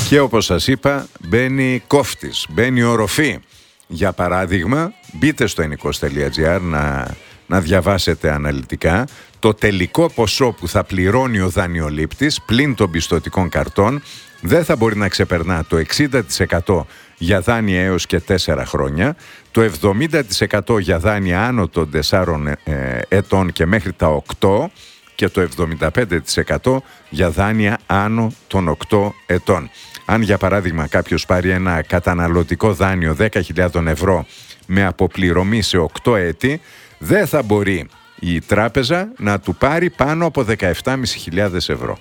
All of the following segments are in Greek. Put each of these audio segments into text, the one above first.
Και όπως σας είπα, μπαίνει κόφτης, μπαίνει οροφή. Για παράδειγμα, μπείτε στο ennikos.gr να διαβάσετε αναλυτικά το τελικό ποσό που θα πληρώνει ο δανειολήπτης πλην των πιστωτικών καρτών. Δεν θα μπορεί να ξεπερνά το 60% για δάνεια έως και 4 χρόνια, το 70% για δάνεια άνω των 4 ετών και μέχρι τα 8 και το 75% για δάνεια άνω των 8 ετών. Αν για παράδειγμα κάποιος πάρει ένα καταναλωτικό δάνειο 10.000 ευρώ με αποπληρωμή σε 8 έτη, δεν θα μπορεί η τράπεζα να του πάρει πάνω από 17.500 ευρώ.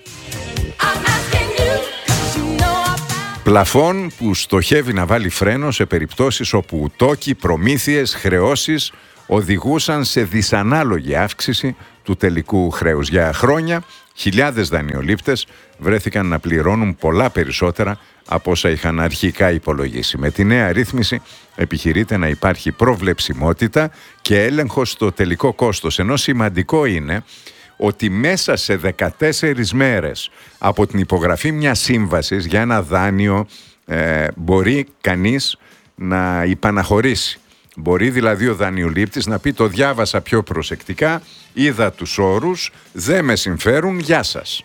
Πλαφόν που στοχεύει να βάλει φρένο σε περιπτώσεις όπου τόκοι, προμήθειες, χρεώσεις οδηγούσαν σε δυσανάλογη αύξηση του τελικού χρέους. Για χρόνια, χιλιάδες δανειολήπτες βρέθηκαν να πληρώνουν πολλά περισσότερα από όσα είχαν αρχικά υπολογίσει. Με τη νέα ρύθμιση επιχειρείται να υπάρχει προβλεψιμότητα και έλεγχος στο τελικό κόστος, ενώ σημαντικό είναι ότι μέσα σε 14 μέρες από την υπογραφή μιας σύμβασης για ένα δάνειο μπορεί κανείς να υπαναχωρήσει. Μπορεί δηλαδή ο δανειολήπτης να πει: το διάβασα πιο προσεκτικά, είδα τους όρους, δεν με συμφέρουν, γεια σας.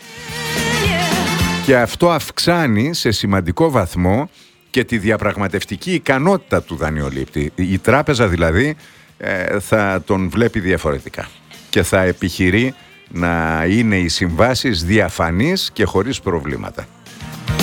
Και αυτό αυξάνει σε σημαντικό βαθμό και τη διαπραγματευτική ικανότητα του δανειολήπτη. Η τράπεζα δηλαδή θα τον βλέπει διαφορετικά και θα επιχειρεί να είναι οι συμβάσεις διαφανείς και χωρίς προβλήματα.